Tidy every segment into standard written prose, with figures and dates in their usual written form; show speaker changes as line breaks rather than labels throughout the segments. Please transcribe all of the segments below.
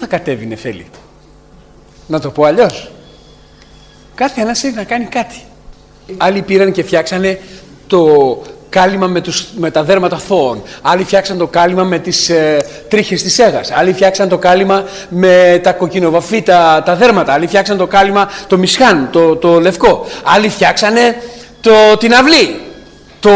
κατέβει νεφέλη. Να το πω αλλιώς. Κάθε ένας έχει να κάνει κάτι. Άλλοι πήραν και φτιάξανε το κάλυμα με τα δέρματα θώων. Άλλοι φτιάξαν το κάλυμα με τις τρίχες της Αίγας. Άλλοι φτιάξαν το κάλυμα με τα κοκκινοβαφή τα δέρματα. Άλλοι φτιάξαν το κάλυμα, το μισχάν, το λευκό. Άλλοι φτιάξανε την αυλή. Το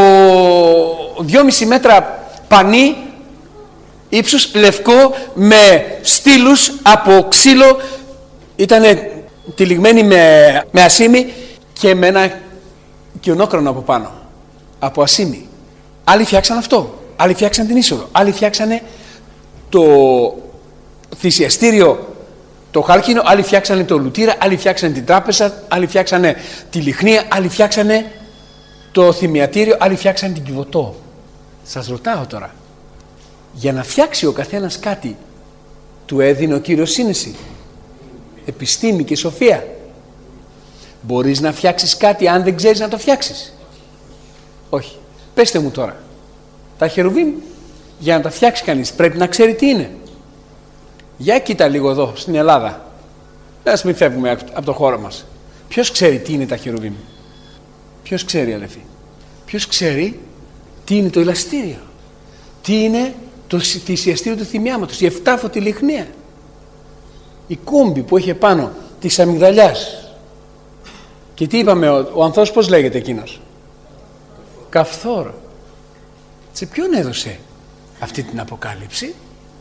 2,5 μέτρα πανί ύψους λευκό με στήλους από ξύλο. Ήτανε τυλιγμένοι με ασίμι και με ένα κοιονόκρανο από πάνω. Από ασίμι. Άλλοι φτιάξαν αυτό. Άλλοι φτιάξαν την είσοδο. Άλλοι φτιάξανε το θυσιαστήριο το χάλκινο. Άλλοι φτιάξανε το λουτήρα. Άλλοι φτιάξανε την τράπεζα. Άλλοι φτιάξανε τη λιχνία. Άλλοι φτιάξανε το θυμιατήριο. Άλλοι φτιάξανε την κυβωτό. Σας ρωτάω τώρα. Για να φτιάξει ο καθένας κάτι, του έδινε ο Κύριος σύνεση, επιστήμη και σοφία. Μπορείς να φτιάξεις κάτι αν δεν ξέρεις να το φτιάξεις? Όχι. Πέστε μου τώρα, τα χερουβίμ για να τα φτιάξει κανείς πρέπει να ξέρει τι είναι. Για κοίτα λίγο εδώ στην Ελλάδα. Ας μην φεύγουμε από το χώρο μας. Ποιος ξέρει τι είναι τα χερουβίμ? Ποιος ξέρει, αδελφοί? Ποιος ξέρει τι είναι το ηλαστήριο? Τι είναι το θυσιαστήριο του θυμιάματος? Η 7φωτη λιχνία. Η κούμπη που έχει επάνω της αμυγδαλιάς. Και τι είπαμε, ο ανθός πώς λέγεται εκείνος? Καφθόρ. Σε ποιον έδωσε αυτή την αποκάλυψη?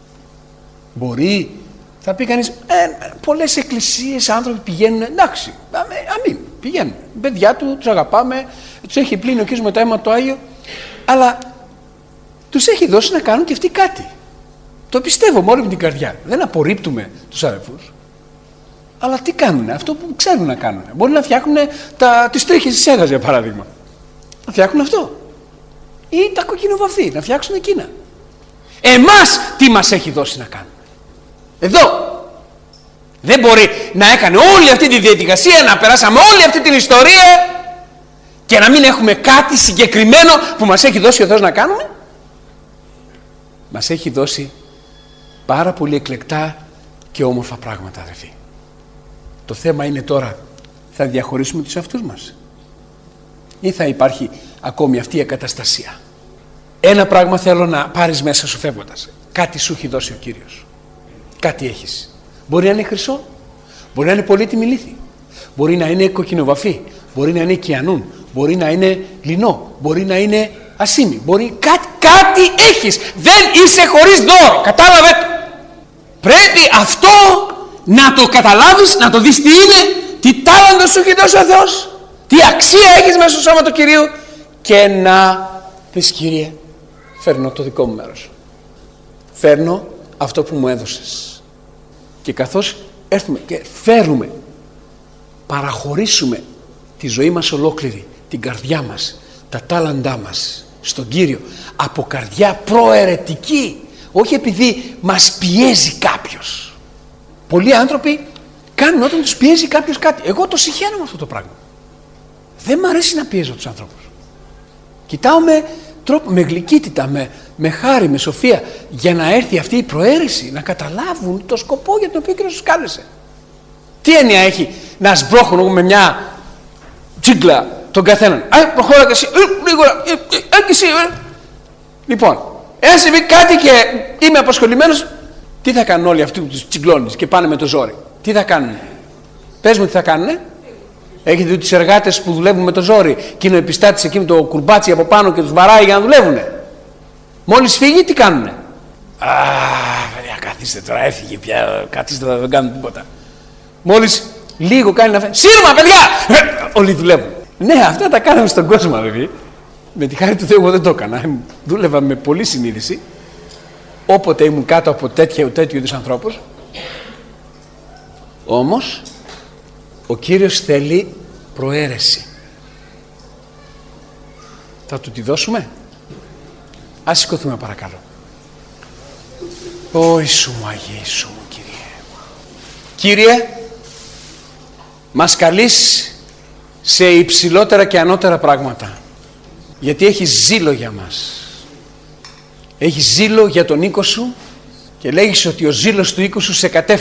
Μπορεί, θα πει κανείς, πολλές εκκλησίες άνθρωποι πηγαίνουν, εντάξει, αμήν, πηγαίνουν. Παιδιά του, τους αγαπάμε, τους έχει πλύνει ο Κύριος με το αίμα το Άγιο, αλλά τους έχει δώσει να κάνουν και αυτοί κάτι. Το πιστεύω με όλη μου την καρδιά. Δεν απορρίπτουμε τους αδελφούς. Αλλά τι κάνουνε? Αυτό που ξέρουν να κάνουν. Μπορεί να φτιάχνουν τις τρίχες της Αίγας, για παράδειγμα. Να φτιάχνουν αυτό. Ή τα κοκκινοβαφή, να φτιάξουν εκείνα. Εμάς τι μας έχει δώσει να κάνουμε? Εδώ. Δεν μπορεί να έκανε όλη αυτή τη διαδικασία, να περάσαμε όλη αυτή την ιστορία και να μην έχουμε κάτι συγκεκριμένο που μας έχει δώσει ο Θεός να κάνουμε? Μας έχει δώσει πάρα πολύ εκλεκτά και όμορφα πράγματα, αδελφοί. Το θέμα είναι τώρα, θα διαχωρίσουμε τους εαυτούς μας ή θα υπάρχει ακόμη αυτή η ακαταστασία? Ένα πράγμα θέλω να πάρεις μέσα σου φεύγοντας. Κάτι σου έχει δώσει ο Κύριος. Κάτι έχεις. Μπορεί να είναι χρυσό, μπορεί να είναι πολύτιμη λίθη, μπορεί να είναι κοκκινοβαφή, μπορεί να είναι κιανούν, μπορεί να είναι λινό, μπορεί να είναι ασίμι, μπορεί κάτι έχεις. Δεν είσαι χωρίς δώρο. Κατάλαβε το. Πρέπει αυτό να το καταλάβεις, να το δεις τι είναι, τι τάλαντο σου έχει δώσει ο Θεός, τι αξία έχεις μέσα στο σώμα του Κυρίου και να πεις, Κύριε, φέρνω το δικό μου μέρος. Φέρνω αυτό που μου έδωσες. Και καθώς έρθουμε και φέρουμε, παραχωρήσουμε τη ζωή μας ολόκληρη, την καρδιά μας, τα τάλαντά μας στον Κύριο, από καρδιά προαιρετική, όχι επειδή μας πιέζει κάποιος. Πολλοί άνθρωποι κάνουν όταν τους πιέζει κάποιος κάτι. Εγώ το συχαίνω με αυτό το πράγμα. Δεν μ' αρέσει να πιέζω τους ανθρώπους. Κοιτάω με τρόπο, με γλυκύτητα, με χάρη, με σοφία, για να έρθει αυτή η προαίρεση, να καταλάβουν το σκοπό για τον οποίο και τους κάλεσε. Τι έννοια έχει να σμπρώχνω με μια τσίγκλα τον καθέναν? Προχώρα και εσύ, λίγο, και εσύ. Λοιπόν, εάν συμβεί κάτι και είμαι απασχολημένος, τι θα κάνουν όλοι αυτοί που τους τσιγκλώνεις και πάνε με το ζόρι? Τι θα κάνουν? Πες μου τι θα κάνουνε. Έχετε δει τους εργάτες που δουλεύουν με το ζόρι και είναι ο επιστάτης εκεί με το κουρμπάτσι από πάνω και τους βαράει για να δουλεύουνε? Μόλις φύγει τι κάνουνε? Παιδιά, καθίστε τώρα, έφυγε πια, καθίστε τώρα, δεν κάνουν τίποτα. Μόλις λίγο κάνει να φέρει, σύρμα παιδιά! Όλοι δουλεύουν. Ναι, αυτά τα κάναμε στον κόσμο, βέβαια. Με τη χάρη του Θεού εγώ δεν το έκανα. Δούλευα με πολλή συνείδηση. Όποτε ήμουν κάτω από τέτοιου είδους ανθρώπους. Όμως ο Κύριος θέλει προαίρεση. Θα του τη δώσουμε? Ας σηκωθούμε παρακαλώ. Ω Ιησού μου, Αγίε Ιησού μου, Κύριε, μας καλείς σε υψηλότερα και ανώτερα πράγματα, γιατί έχεις ζήλο για μας. Έχεις ζήλο για τον οίκο σου και λέγεις ότι ο ζήλος του οίκου σου σε κατέφθασε.